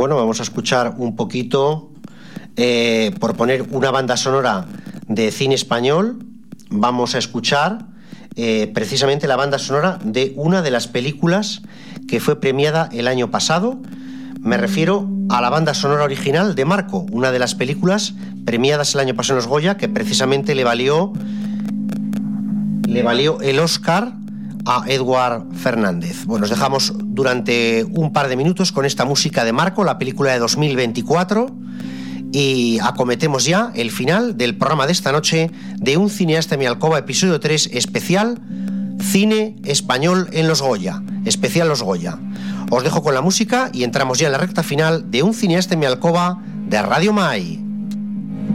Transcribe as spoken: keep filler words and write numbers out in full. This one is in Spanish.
Bueno, vamos a escuchar un poquito, eh, por poner una banda sonora de cine español, vamos a escuchar eh, precisamente la banda sonora de una de las películas que fue premiada el año pasado. Me refiero a la banda sonora original de Marco, una de las películas premiadas el año pasado en los Goya, que precisamente le valió, le valió el Oscar a Edward Fernández. Bueno, nos dejamos durante un par de minutos con esta música de Marco, la película de dos mil veinticuatro, y acometemos ya el final del programa de esta noche de Un cineasta en mi alcoba, episodio tres, especial Cine Español en los Goya, especial Los Goya. Os dejo con la música y entramos ya en la recta final de Un cineasta en mi alcoba de Radio Mai.